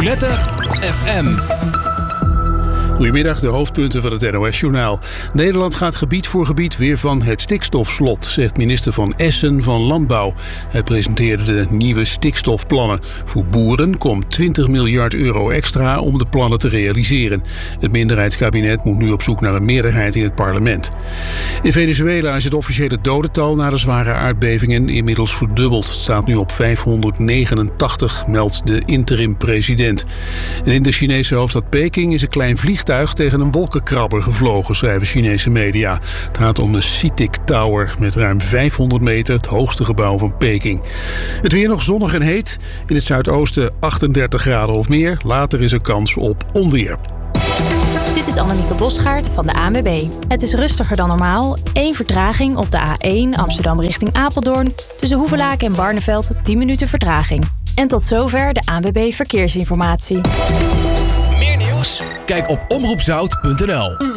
Letter FM. Goedemiddag, de hoofdpunten van het NOS-journaal. Nederland gaat gebied voor gebied weer van het stikstofslot, zegt minister Van Essen van Landbouw. Hij presenteerde de nieuwe stikstofplannen. Voor boeren komt 20 miljard euro extra om de plannen te realiseren. Het minderheidskabinet moet nu op zoek naar een meerderheid in het parlement. In Venezuela is het officiële dodental na de zware aardbevingen inmiddels verdubbeld. Het staat nu op 589, meldt de interim-president. En in de Chinese hoofdstad Peking is een klein vliegtuig tegen een wolkenkrabber gevlogen, schrijven Chinese media. Het gaat om de CITIC Tower met ruim 500 meter, het hoogste gebouw van Peking. Het weer nog zonnig en heet. In het zuidoosten 38 graden of meer. Later is er kans op onweer. Dit is Annemieke Bosgaard van de ANWB. Het is rustiger dan normaal. 1 vertraging op de A1 Amsterdam richting Apeldoorn. Tussen Hoevelaken en Barneveld 10 minuten vertraging. En tot zover de ANWB Verkeersinformatie. Meer nieuws? Kijk op omroepzout.nl.